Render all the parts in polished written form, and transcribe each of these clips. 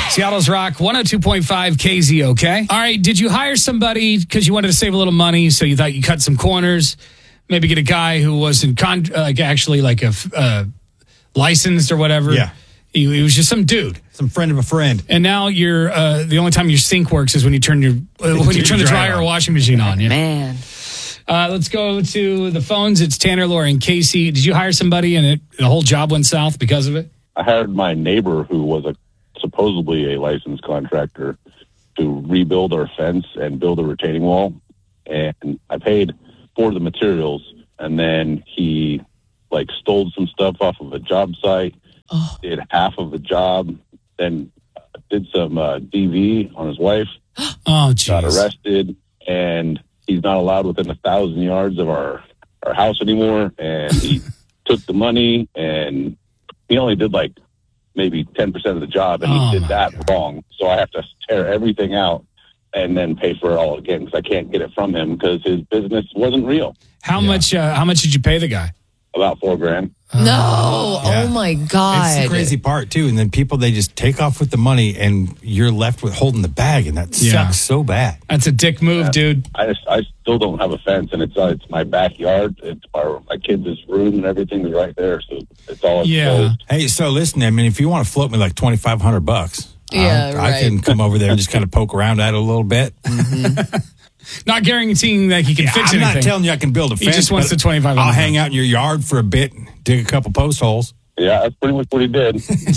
Seattle's Rock 102.5 KZOK. All right, did you hire somebody because you wanted to save a little money, so you thought you cut some corners? Maybe get a guy who wasn't licensed or whatever. Yeah. He was just some dude. Some friend of a friend. And now you're the only time your sink works is when you turn the dryer or washing machine on. Yeah. Man. Let's go to the phones. It's Tanner, Laura, and Casey. Did you hire somebody and the whole job went south because of it? I hired my neighbor, who was supposedly a licensed contractor, to rebuild our fence and build a retaining wall. And I paid for the materials, and then he stole some stuff off of a job site, did half of the job, then did some DV on his wife. Oh, geez. Got arrested, and he's not allowed within 1,000 yards of our house anymore. And he took the money, and he only did maybe 10% of the job, and he did that wrong. So I have to tear everything out and then pay for it all again, because I can't get it from him because his business wasn't real. How much did you pay the guy? About $4,000. No. Oh, my God. It's the crazy part, too. And then people, they just take off with the money, and you're left with holding the bag, and that sucks so bad. That's a dick move, dude. I still don't have a fence, and it's my backyard. It's my kids' room, and everything is right there, so it's all exposed. Hey, so listen, I mean, if you want to float me $2,500, yeah, right. I can come over there and just kind of poke around at it a little bit. Mm-hmm. Not guaranteeing that he can fix anything. I'm not telling you I can build a fence. He just wants the $2,500. I'll hang out in your yard for a bit, dig a couple post holes. Yeah, that's pretty much what he did.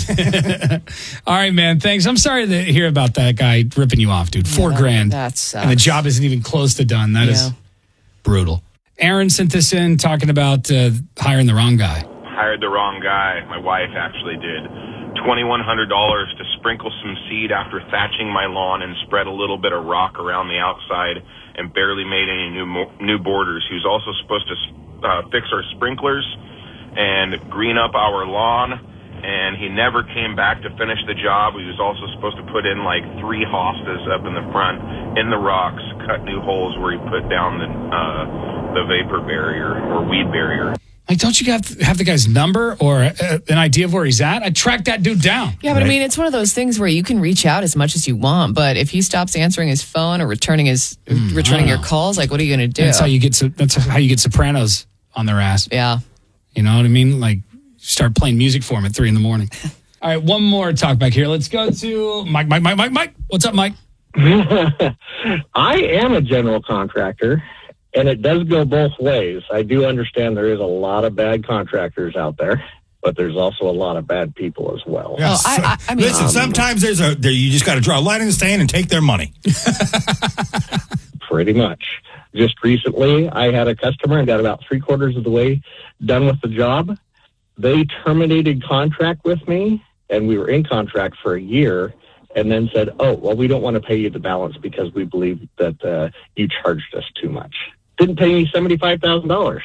All right, man. Thanks. I'm sorry to hear about that guy ripping you off, dude. $4,000. That sucks. And the job isn't even close to done. That is brutal. Aaron sent this in talking about hiring the wrong guy. Hired the wrong guy. My wife actually did. $2,100 to sprinkle some seed after thatching my lawn and spread a little bit of rock around the outside and barely made any new borders. He was also supposed to fix our sprinklers and green up our lawn, and he never came back to finish the job. He was also supposed to put in 3 hostas up in the front in the rocks, cut new holes where he put down the vapor barrier or weed barrier. Don't you have the guy's number or an idea of where he's at? I tracked that dude down. Yeah, but I mean, it's one of those things where you can reach out as much as you want, but if he stops answering his phone or returning your calls, what are you going to do? That's how you get Sopranos on their ass. Yeah. You know what I mean? Start playing music for him at 3 a.m. All right, one more talk back here. Let's go to Mike. What's up, Mike? I am a general contractor, and it does go both ways. I do understand there is a lot of bad contractors out there, but there's also a lot of bad people as well. Yeah, I mean, listen, sometimes you just got to draw a line in the sand and take their money. Pretty much. Just recently, I had a customer and got about 3/4 of the way done with the job. They terminated contract with me, and we were in contract for a year, and then said, we don't want to pay you the balance because we believe that you charged us too much. Didn't pay me $75,000.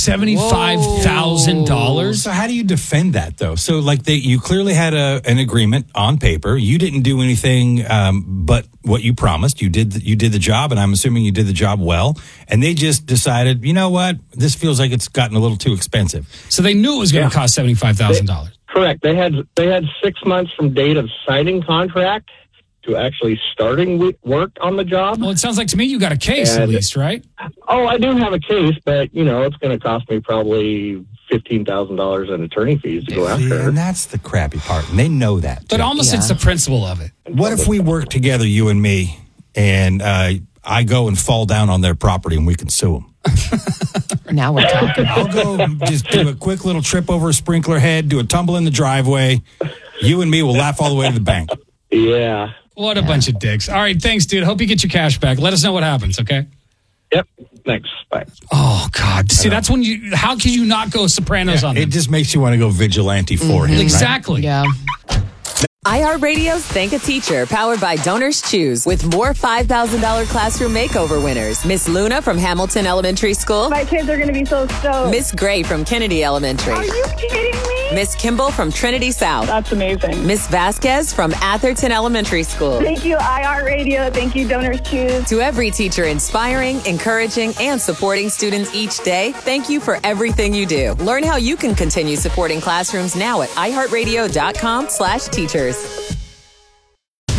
$75,000? So how do you defend that, though? So, you clearly had an agreement on paper. You didn't do anything but what you promised. You did the job, and I'm assuming you did the job well. And they just decided, you know what? This feels like it's gotten a little too expensive. So they knew it was going to cost $75,000. Correct. They had 6 months from date of signing contract to actually starting work on the job. Well, it sounds like to me you got a case at least, right? Oh, I do have a case, but, it's going to cost me probably $15,000 in attorney fees to go after her. And that's the crappy part. And they know that, too. But almost it's the principle of it. What if we work together, you and me, and I go and fall down on their property and we can sue them? Now we're talking. I'll go just do a quick little trip over a sprinkler head, do a tumble in the driveway. You and me will laugh all the way to the bank. Yeah. What a bunch of dicks. All right, thanks, dude. Hope you get your cash back. Let us know what happens, okay? Yep. Thanks. Bye. Oh, God. See, that's when how can you not go Sopranos on them? It just makes you want to go vigilante for him. Exactly. Yeah. iHeartRadio's Thank a Teacher, powered by Donors Choose, with more $5,000 classroom makeover winners. Miss Luna from Hamilton Elementary School. My kids are going to be so stoked. Miss Gray from Kennedy Elementary. Are you kidding me? Miss Kimball from Trinity South. That's amazing. Miss Vasquez from Atherton Elementary School. Thank you, iHeartRadio. Thank you, Donors Choose. To every teacher inspiring, encouraging, and supporting students each day, thank you for everything you do. Learn how you can continue supporting classrooms now at iHeartRadio.com/teachers.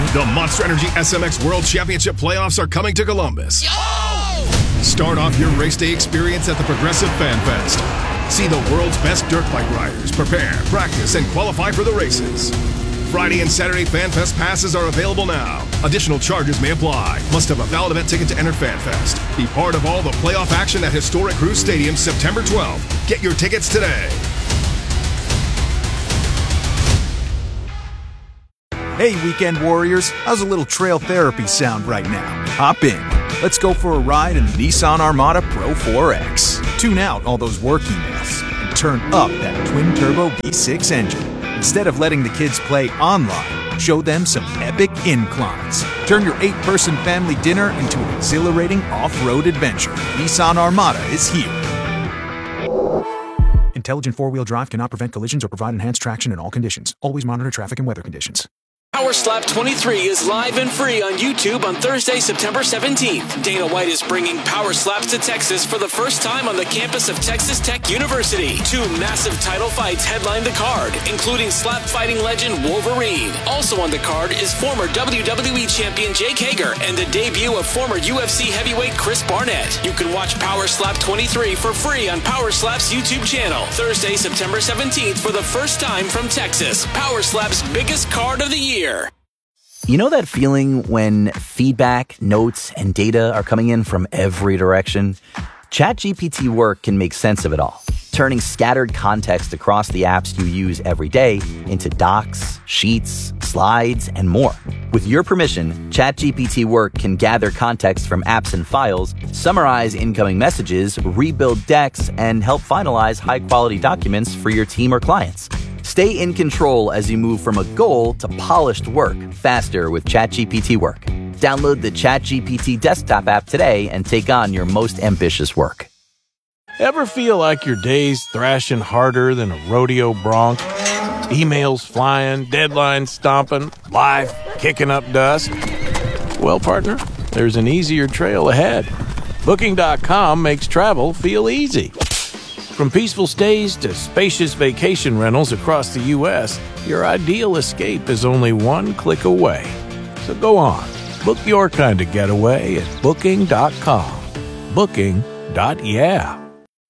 The Monster Energy SMX World Championship playoffs are coming to Columbus. Start off your race day experience at the Progressive Fan Fest. See the world's best dirt bike riders prepare, practice, and qualify for the races. Friday and Saturday Fan Fest passes are available now. Additional charges may apply. Must have a valid event ticket to enter Fan Fest. Be part of all the playoff action at historic Cruise Stadium September 12th. Get your tickets today. Hey, weekend warriors, how's a little trail therapy sound right now? Hop in. Let's go for a ride in the Nissan Armada Pro 4X. Tune out all those work emails and turn up that twin-turbo V6 engine. Instead of letting the kids play online, show them some epic inclines. Turn your 8-person family dinner into an exhilarating off-road adventure. Nissan Armada is here. Intelligent four-wheel drive cannot prevent collisions or provide enhanced traction in all conditions. Always monitor traffic and weather conditions. Power Slap 23 is live and free on YouTube on Thursday, September 17th. Dana White is bringing Power Slaps to Texas for the first time on the campus of Texas Tech University. 2 massive title fights headline the card, including slap fighting legend Wolverine. Also on the card is former WWE champion Jake Hager and the debut of former UFC heavyweight Chris Barnett. You can watch Power Slap 23 for free on Power Slap's YouTube channel. Thursday, September 17th for the first time from Texas. Power Slap's biggest card of the year. You know that feeling when feedback, notes, and data are coming in from every direction? ChatGPT Work can make sense of it all, turning scattered context across the apps you use every day into docs, sheets, slides, and more. With your permission, ChatGPT Work can gather context from apps and files, summarize incoming messages, rebuild decks, and help finalize high-quality documents for your team or clients. Stay in control as you move from a goal to polished work faster with ChatGPT Work. Download the ChatGPT desktop app today and take on your most ambitious work. Ever feel like your day's thrashing harder than a rodeo bronc? Emails flying, deadlines stomping, life kicking up dust? Well, partner, there's an easier trail ahead. Booking.com makes travel feel easy. From peaceful stays to spacious vacation rentals across the U.S., your ideal escape is only one click away. So go on, book your kind of getaway at Booking.com. Booking.yeah.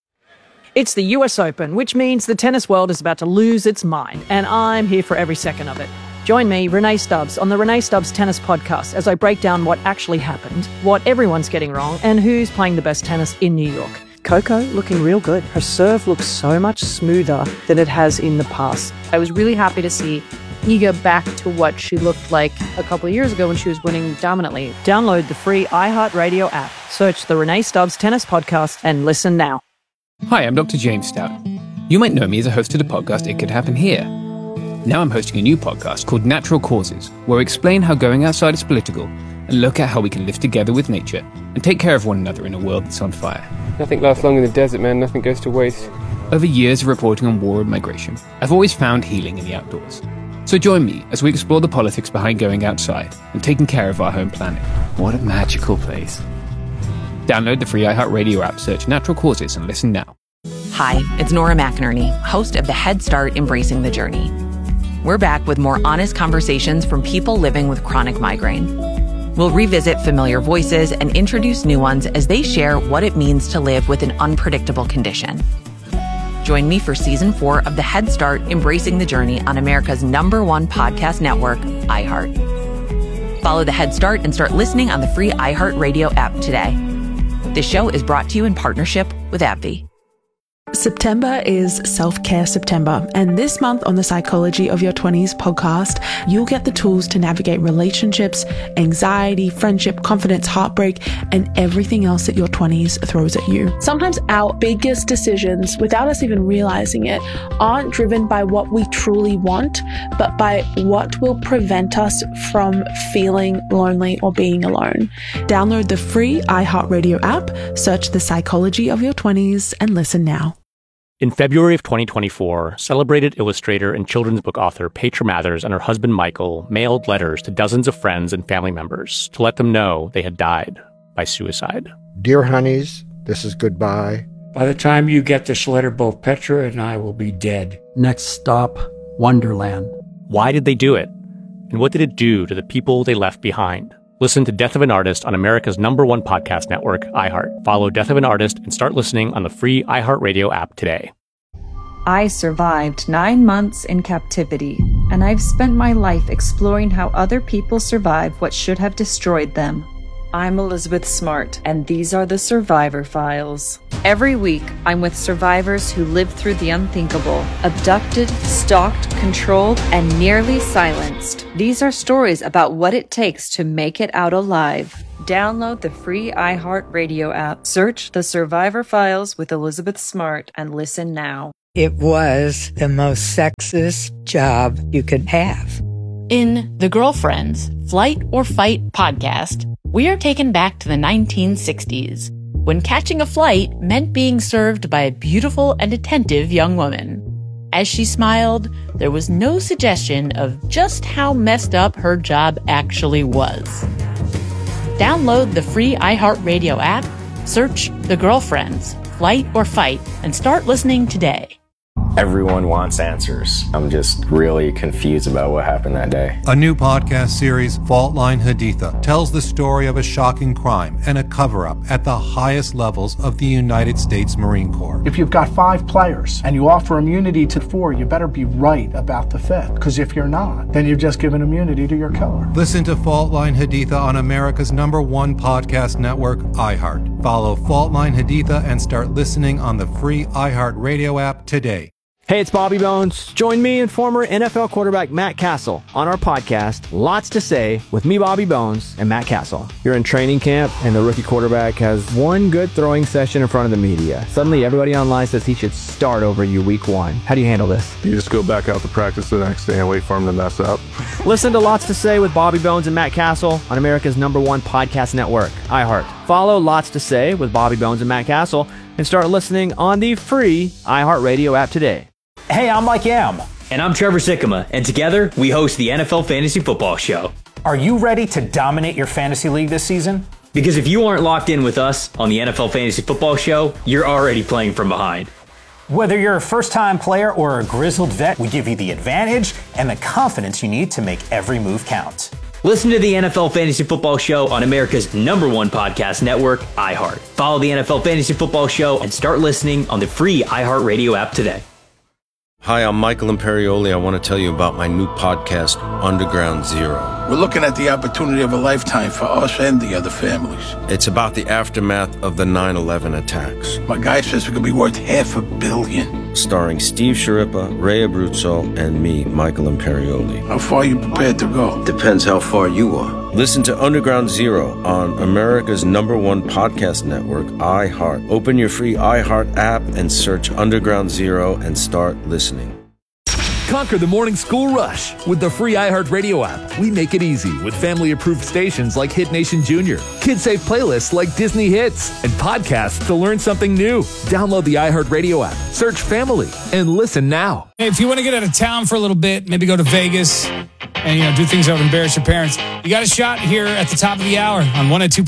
It's the US Open, which means the tennis world is about to lose its mind, and I'm here for every second of it. Join me, Renee Stubbs, on the Renee Stubbs Tennis Podcast as I break down what actually happened, what everyone's getting wrong, and who's playing the best tennis in New York. Coco looking real good. Her serve looks so much smoother than it has in the past. I was really happy to see Iga back to what she looked like a couple of years ago when she was winning dominantly. Download the free iHeartRadio app. Search the Renee Stubbs Tennis Podcast and listen now. Hi, I'm Dr. James Stout. You might know me as a host of the podcast It Could Happen Here. Now I'm hosting a new podcast called Natural Causes, where we explain how going outside is political and look at how we can live together with nature and take care of one another in a world that's on fire. Nothing lasts long in the desert, man. Nothing goes to waste. Over years of reporting on war and migration, I've always found healing in the outdoors. So join me as we explore the politics behind going outside and taking care of our home planet. What a magical place. Download the free iHeartRadio app, search Natural Causes, and listen now. Hi, it's Nora McInerney, host of the Head Start Embracing the Journey. We're back with more honest conversations from people living with chronic migraine. We'll revisit familiar voices and introduce new ones as they share what it means to live with an unpredictable condition. Join me for Season 4 of the Head Start Embracing the Journey on America's #1 podcast network, iHeart. Follow the Head Start and start listening on the free iHeartRadio app today. This show is brought to you in partnership with AbbVie. September is Self-Care September, and this month on the Psychology of Your 20s podcast, you'll get the tools to navigate relationships, anxiety, friendship, confidence, heartbreak, and everything else that your 20s throws at you. Sometimes our biggest decisions, without us even realizing it, aren't driven by what we truly want, but by what will prevent us from feeling lonely or being alone. Download the free iHeartRadio app, search the Psychology of Your 20s, and listen now. In February of 2024, celebrated illustrator and children's book author Petra Mathers and her husband Michael mailed letters to dozens of friends and family members to let them know they had died by suicide. Dear honeys, this is goodbye. By the time you get this letter, both Petra and I will be dead. Next stop, Wonderland. Why did they do it? And what did it do to the people they left behind? Listen to Death of an Artist on America's #1 podcast network, iHeart. Follow Death of an Artist and start listening on the free iHeartRadio app today. I survived 9 months in captivity, and I've spent my life exploring how other people survive what should have destroyed them. I'm Elizabeth Smart, and these are the Survivor Files. Every week, I'm with survivors who lived through the unthinkable, abducted, stalked, controlled, and nearly silenced. These are stories about what it takes to make it out alive. Download the free iHeartRadio app, search The Survivor Files with Elizabeth Smart, and listen now. It was the most sexist job you could have. In The Girlfriends, Flight or Fight podcast, we are taken back to the 1960s, when catching a flight meant being served by a beautiful and attentive young woman. As she smiled, there was no suggestion of just how messed up her job actually was. Download the free iHeartRadio app, search The Girlfriends, Flight or Fight, and start listening today. Everyone wants answers. I'm just really confused about what happened that day. A new podcast series, Fault Line Haditha, tells the story of a shocking crime and a cover-up at the highest levels of the United States Marine Corps. If you've got 5 players and you offer immunity to 4, you better be right about the 5th. Because if you're not, then you've just given immunity to your killer. Listen to Fault Line Haditha on America's #1 podcast network, iHeart. Follow Fault Line Haditha and start listening on the free iHeartRadio app today. Hey, it's Bobby Bones. Join me and former NFL quarterback Matt Castle on our podcast, Lots to Say, with me, Bobby Bones, and Matt Castle. You're in training camp, and the rookie quarterback has one good throwing session in front of the media. Suddenly, everybody online says he should start over you week 1. How do you handle this? You just go back out to practice the next day and wait for him to mess up. Listen to Lots to Say with Bobby Bones and Matt Castle on America's #1 podcast network, iHeart. Follow Lots to Say with Bobby Bones and Matt Castle and start listening on the free iHeartRadio app today. Hey, I'm Mike Yam. And I'm Trevor Sikkema, and together we host the NFL Fantasy Football Show. Are you ready to dominate your fantasy league this season? Because if you aren't locked in with us on the NFL Fantasy Football Show, you're already playing from behind. Whether you're a first-time player or a grizzled vet, we give you the advantage and the confidence you need to make every move count. Listen to the NFL Fantasy Football Show on America's #1 podcast network, iHeart. Follow the NFL Fantasy Football Show and start listening on the free iHeartRadio app today. Hi, I'm Michael Imperioli. I want to tell you about my new podcast, Underground Zero. We're looking at the opportunity of a lifetime for us and the other families. It's about the aftermath of the 9/11 attacks. My guy says we could be worth $500 million. Starring Steve Sciarippa, Ray Abruzzo, and me, Michael Imperioli. How far are you prepared to go? Depends how far you are. Listen to Underground Zero on America's #1 podcast network, iHeart. Open your free iHeart app and search Underground Zero and start listening. Conquer the morning school rush with the free iHeartRadio app. We make it easy with family-approved stations like Hit Nation Junior, kid-safe playlists like Disney Hits, and podcasts to learn something new. Download the iHeartRadio app, search Family, and listen now. Hey, if you want to get out of town for a little bit, maybe go to Vegas and do things that would embarrass your parents, you got a shot here at the top of the hour on 102.5